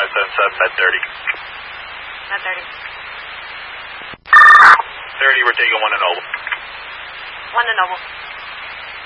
577, med 30. Med 30. 30, we're taking 1 to Noble. 1 to Noble.